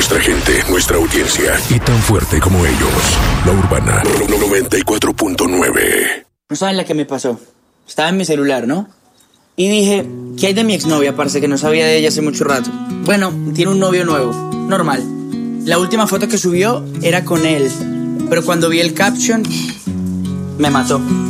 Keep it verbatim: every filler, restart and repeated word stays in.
Nuestra gente, nuestra audiencia y tan fuerte como ellos. La Urbana noventa y cuatro punto nueve. No saben la que me pasó. Estaba en mi celular, ¿no? Y dije, ¿qué hay de mi exnovia, parce? Que no sabía de ella hace mucho rato. Bueno, tiene un novio nuevo, normal. La última foto que subió era con él, pero cuando vi el caption, me mató.